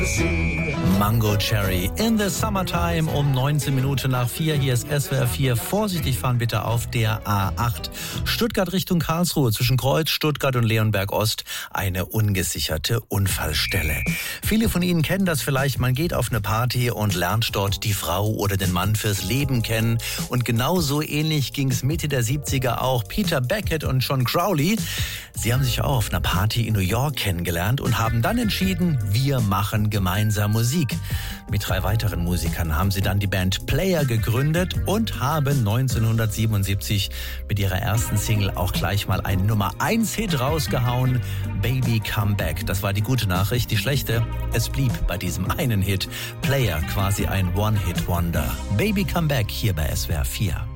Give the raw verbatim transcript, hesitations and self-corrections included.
Mango Cherry in the Summertime um neunzehn Minuten nach vier. Hier ist S W R vier. Vorsichtig fahren bitte auf der A acht. Stuttgart Richtung Karlsruhe zwischen Kreuz, Stuttgart und Leonberg Ost. Eine ungesicherte Unfallstelle. Viele von Ihnen kennen das vielleicht. Man geht auf eine Party und lernt dort die Frau oder den Mann fürs Leben kennen. Und genauso ähnlich ging es Mitte der siebziger auch Peter Beckett und John Crowley. Sie haben sich auch auf einer Party in New York kennengelernt und haben dann entschieden, wir machen gemeinsam Musik. Mit drei weiteren Musikern haben sie dann die Band Player gegründet und haben neunzehnhundertsiebenundsiebzig mit ihrer ersten Single auch gleich mal einen Nummer eins Hit rausgehauen. Baby Come Back. Das war die gute Nachricht. Die schlechte, es blieb bei diesem einen Hit. Player, quasi ein One-Hit-Wonder. Baby Come Back hier bei S W R vier.